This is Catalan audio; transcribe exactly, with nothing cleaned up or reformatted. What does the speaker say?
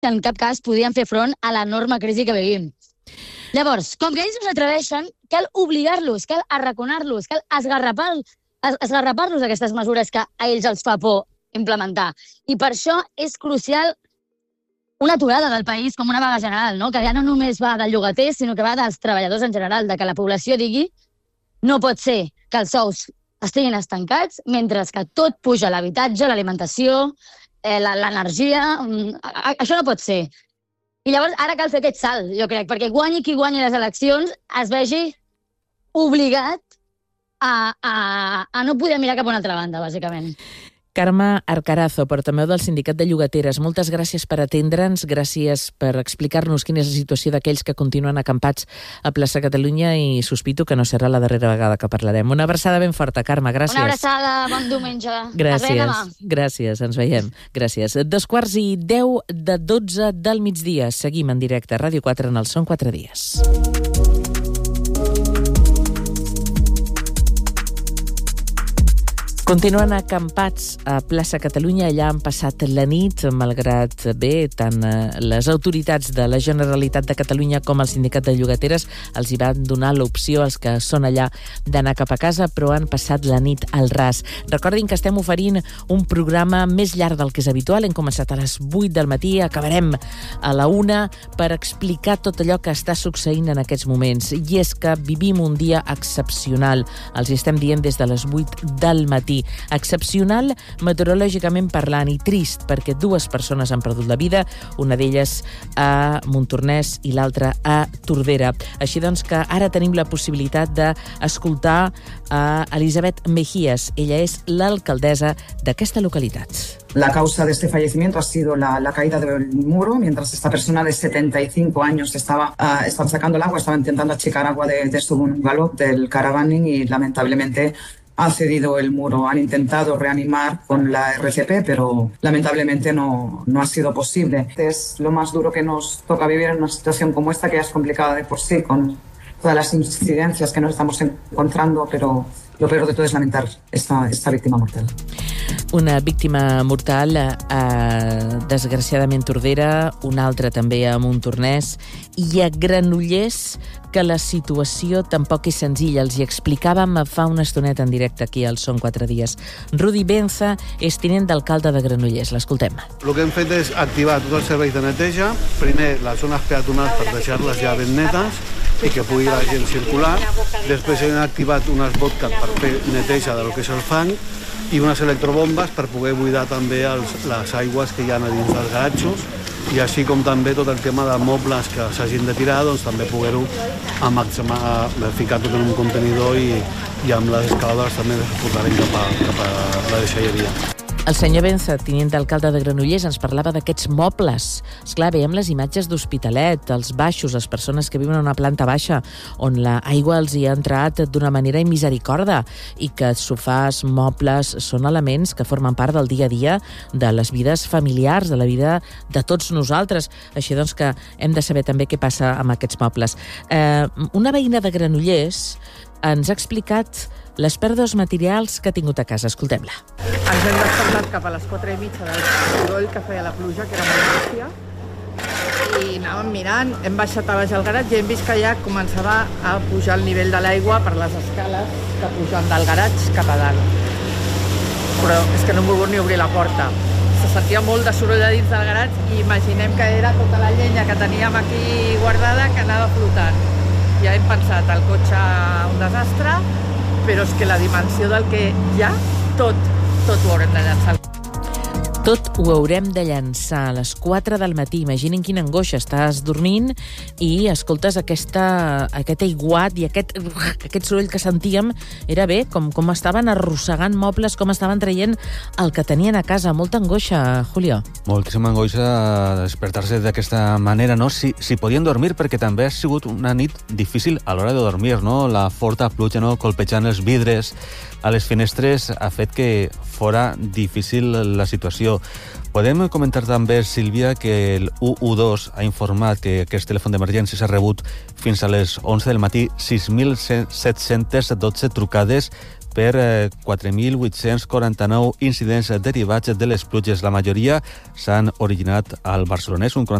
en cap cas podien fer front a l'enorme crisi que vivim. Llavors, com que ells no s'atreveixen, cal obligar-los, cal arraconar-los, cal esgarrapar, esgarrapar-los aquestes mesures que a ells els fa por implementar. I per això és crucial una aturada del país com una vaga general, no? Que ja no només va del llogater, sinó que va dels treballadors en general, de que la població digui no pot ser que els sous estiguin estancats mentre que tot puja, l'habitatge, l'alimentació, eh, l'energia... Això no pot ser. I llavors ara cal fer aquest salt, jo crec, perquè guanyi qui guanyi les eleccions es vegi obligat a, a, a no poder mirar cap a una altra banda, bàsicament. Carme Arcarazo, portaveu del Sindicat de Llogateres, moltes gràcies per atendre'ns, gràcies per explicar-nos quina és la situació d'aquells que continuen acampats a Plaça Catalunya i sospito que no serà la darrera vegada que parlarem. Una abraçada ben forta, Carme, gràcies. Una abraçada, bon diumenge. Gràcies, gràcies, ens veiem. Gràcies. Dos quarts i deu de dotze del migdia. Seguim en directe a Ràdio quatre en el Són quatre dies. Continuen acampats a Plaça Catalunya, allà han passat la nit, malgrat bé, tant les autoritats de la Generalitat de Catalunya com el Sindicat de Llogateres els hi van donar l'opció als que són allà d'anar cap a casa, però han passat la nit al ras. Recordin que estem oferint un programa més llarg del que és habitual, hem començat a les vuit del matí, acabarem a la una per explicar tot allò que està succeint en aquests moments. I és que vivim un dia excepcional, els hi estem dient des de les vuit del matí. Excepcional meteorològicament parlant i trist perquè dues persones han perdut la vida, una d'elles a Montornès i l'altra a Tordera. Així doncs que ara tenim la possibilitat d'escoltar a Elisabet Mejías. Ella és l'alcaldessa d'aquesta localitat. La causa de este fallecimiento ha sido la, la caída del muro, mientras esta persona de setenta y cinco años estaba, uh, estaba sacando el agua, estaba intentando achicar agua de, de su bungalow, del caravaning, y lamentablemente ha cedido el muro. Han intentado reanimar con la R C P, pero lamentablemente no, no ha sido posible. Es lo más duro que nos toca vivir en una situación como esta, que ya es complicada de por sí, con todas las incidencias que nos estamos encontrando, pero lo peor de todo es lamentar esta, esta víctima mortal. Una víctima mortal a, desgraciadament, Tordera, una altra també a Montornès i a Granollers, que la situació tampoc és senzilla. Els hi explicàvem fa una estoneta en directe aquí al Són quatre dies. Rudi Benza és tinent d'alcalde de Granollers. L'escoltem. El que hem fet és activar tots els serveis de neteja. Primer, les zones peatonals per deixar-les ja ben netes i que pugui la gent circular. Després hem activat unes botcas per fer neteja de lo que és el fang i unes electrobombes per poder buidar també els, les aigües que hi ha a dins dels garatxos, i així com també tot el tema de mobles que s'hagin de tirar, doncs també poder-ho emmagatzemar, ficar tot en un contenidor i, i amb les escalades també es portarem cap a, cap a la deixalleria. El senyor Benza, tinent d'alcalde de Granollers, ens parlava d'aquests mobles. Esclar, veiem les imatges d'Hospitalet, els baixos, les persones que viuen en una planta baixa, on l'aigua els hi ha entrat d'una manera immisericorda, i que sofàs, mobles, són elements que formen part del dia a dia de les vides familiars, de la vida de tots nosaltres. Així doncs que hem de saber també què passa amb aquests mobles. Eh, una veïna de Granollers ens ha explicat les pèrdues materials que ha tingut a casa. Escoltem-la. Ens hem despertat cap a les quatre i mitja del soroll que feia la pluja, que era molt bèstia, i anàvem mirant, hem baixat a baix al garatge i hem vist que ja començava a pujar el nivell de l'aigua per les escales que pugen del garatge cap a dalt. Però és que no hem volgut ni obrir la porta. Se sentia molt de soroll a dins del garatge i imaginem que era tota la llenya que teníem aquí guardada que anava flotant. Ja hem pensat, el cotxe un desastre, però és que la dimensió del que hi ha, tot, tot ho haurem de llançar. Tot ho haurem de llançar a les quatre del matí. Imaginin quina angoixa. Estàs dormint i escoltes aquesta, aquest aiguat i aquest, aquest soroll que sentíem. Era bé, com, com estaven arrossegant mobles, com estaven traient el que tenien a casa. Molta angoixa, Julio. Moltíssima angoixa despertar-se d'aquesta manera, no? Si, si podien dormir, perquè també ha sigut una nit difícil a l'hora de dormir, no? La forta pluja, no? Colpejant els vidres a les finestres ha fet que fora difícil la situació. Podem comentar també, Sílvia, que el u u dos ha informat que aquest telèfon d'emergències ha rebut fins a les onze del matí sis mil set-cents dotze trucades per eh, quatre mil vuit-cents quaranta-nou incidents derivats de les pluges. La majoria s'han originat al Barcelonès, un